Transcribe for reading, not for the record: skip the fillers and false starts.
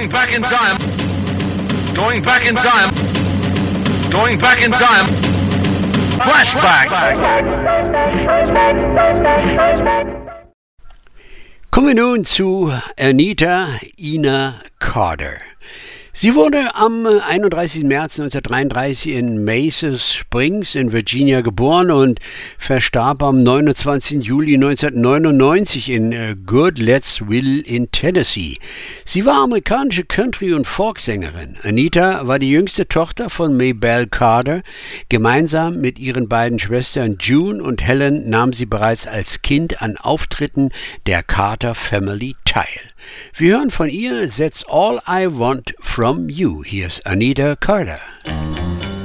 Going back in time. Going back in time. Going back in time. Flashback. Kommen wir nun zu Anita Ina Carter. Sie wurde am 31. März 1933 in Mesa Springs in Virginia geboren und verstarb am 29. Juli 1999 in Goodlettsville in Tennessee. Sie war amerikanische Country- und Folksängerin. Anita war die jüngste Tochter von Maybelle Carter. Gemeinsam mit ihren beiden Schwestern June und Helen nahm sie bereits als Kind an Auftritten der Carter Family teil. Wir hören von ihr That's All I Want From You. Hier ist Anita Carter.